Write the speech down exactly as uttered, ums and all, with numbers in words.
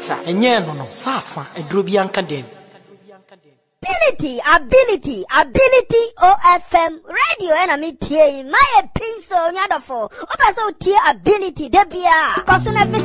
kacha enye no no safa eduro bi anka dem. Ability, ability, ability O F M radio and I'm here. My pencil, nyadofo. Opa so tie ability, debia. Cause